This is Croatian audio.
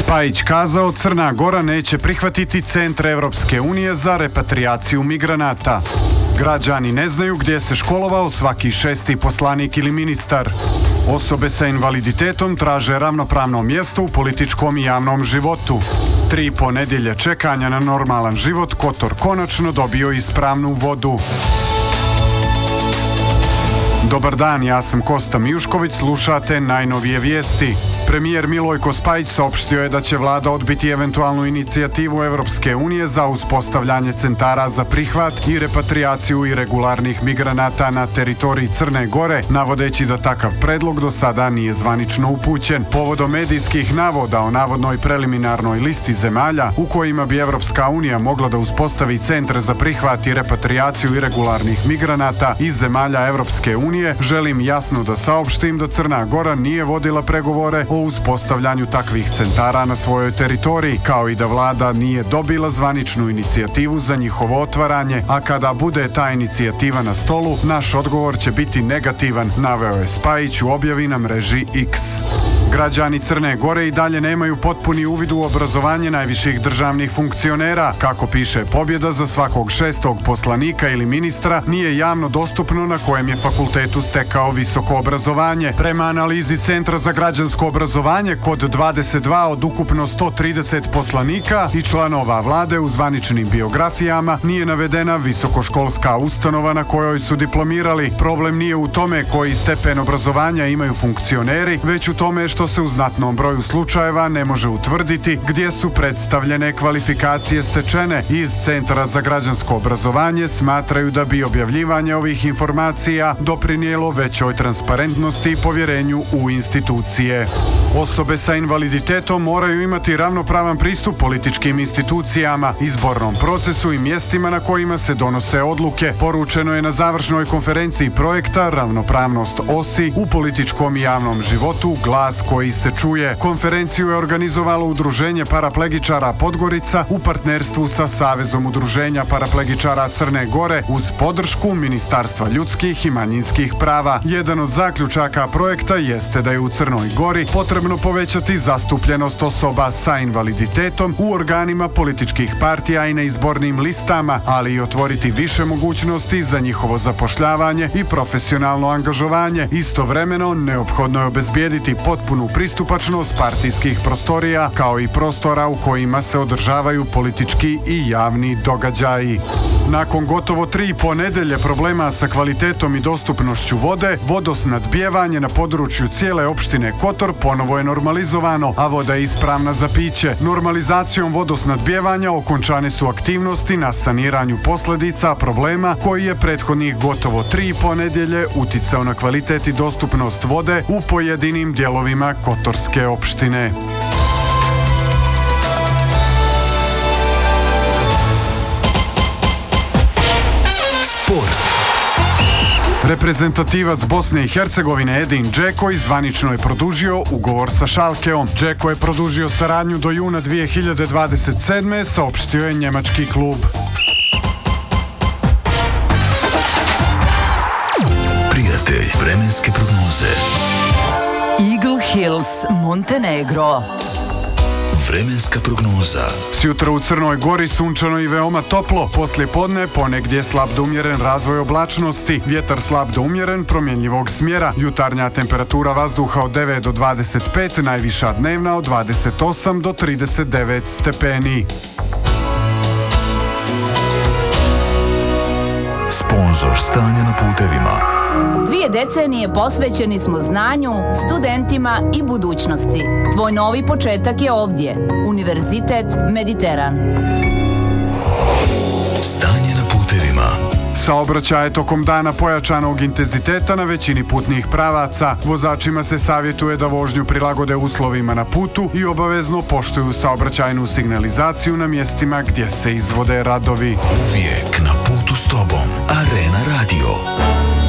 Spajić kazao, Crna Gora neće prihvatiti centre Evropske unije za repatriaciju migranata. Građani ne znaju gdje se školovao svaki 6. poslanik ili ministar. Osobe sa invaliditetom traže ravnopravno mjesto u političkom i javnom životu. 3,5 nedjelje čekanja na normalan život, Kotor konačno dobio ispravnu vodu. Dobar dan, ja sam Kosta Mijušković, slušate najnovije vijesti. Premijer Milojko Spajić saopštio je da će vlada odbiti eventualnu inicijativu Evropske unije za uspostavljanje centara za prihvat i repatriaciju irregularnih migranata na teritoriji Crne Gore, navodeći da takav predlog do sada nije zvanično upućen. Povodom medijskih navoda o navodnoj preliminarnoj listi zemalja u kojima bi Evropska unija mogla da uspostavi centre za prihvat i repatriaciju irregularnih migranata iz zemalja Evropske unije, želim jasno da saopštim da Crna Gora nije vodila pregovore o uspostavljanju takvih centara na svojoj teritoriji, kao i da vlada nije dobila zvaničnu inicijativu za njihovo otvaranje, a kada bude ta inicijativa na stolu, naš odgovor će biti negativan, naveo je Spajić u objavi na mreži X. Građani Crne Gore i dalje nemaju potpuni uvid u obrazovanje najviših državnih funkcionera. Kako piše Pobjeda, za svakog 6. poslanika ili ministra nije javno dostupno na kojem je fakultetu stekao visoko obrazovanje. Prema analizi Centra za građansko obrazovanje, kod 22 od ukupno 130 poslanika i članova vlade u zvaničnim biografijama nije navedena visokoškolska ustanova na kojoj su diplomirali. Problem nije u tome koji stepen obrazovanja imaju funkcioneri, već u tome što se u znatnom broju slučajeva ne može utvrditi gdje su predstavljene kvalifikacije stečene. Iz Centra za građansko obrazovanje smatraju da bi objavljivanje ovih informacija doprinijelo većoj transparentnosti i povjerenju u institucije. Osobe sa invaliditetom moraju imati ravnopravan pristup političkim institucijama, izbornom procesu i mjestima na kojima se donose odluke. Poručeno je na završnoj konferenciji projekta Ravnopravnost OSI u političkom i javnom životu, glas koji se čuje. Konferenciju je organizovalo Udruženje paraplegičara Podgorica u partnerstvu sa Savezom udruženja paraplegičara Crne Gore uz podršku Ministarstva ljudskih i manjinskih prava. Jedan od zaključaka projekta jeste da je u Crnoj Gori potrebno povećati zastupljenost osoba sa invaliditetom u organima političkih partija i na izbornim listama, ali i otvoriti više mogućnosti za njihovo zapošljavanje i profesionalno angažovanje. Istovremeno, neophodno je obezbijediti potpunu pristupačnost partijskih prostorija, kao i prostora u kojima se održavaju politički i javni događaji. Nakon gotovo 3,5 nedelje problema sa kvalitetom i dostupnošću vode, vodosnadbijevanje na području cijele opštine Kotor ponovo je normalizovano, a voda je ispravna za piće. Normalizacijom vodosnadbijevanja okončane su aktivnosti na saniranju posljedica problema koji je prethodnih gotovo 3,5 nedelje uticao na kvalitet i dostupnost vode u pojedinim dijelovima Kotorske opštine. Reprezentativac Bosne i Hercegovine Edin Džeko zvanično je produžio ugovor sa Schalkeom. Džeko je produžio saradnju do juna 2027. saopštio je njemački klub. Prijatelj vremenske prognoze. Eagle Hills, Montenegro. Vremenska prognoza. Sjutra u Crnoj Gori sunčano i veoma toplo. Poslije podne ponegdje slab do umjeren razvoj oblačnosti. Vjetar slab do umjeren promjenjivog smjera. Jutarnja temperatura vazduha od 9 do 25, najviša dnevna od 28 do 39 stepeni. Sponzor stanja na putevima. 2 decenije posvećeni smo znanju, studentima i budućnosti. Tvoj novi početak je ovdje. Univerzitet Mediteran. Stanje na putevima. Saobraćaj je tokom dana pojačanog intenziteta na većini putnih pravaca. Vozačima se savjetuje da vožnju prilagode uslovima na putu i obavezno poštuju saobraćajnu signalizaciju na mjestima gdje se izvode radovi. Uvijek na putu s tobom. Arena Radio.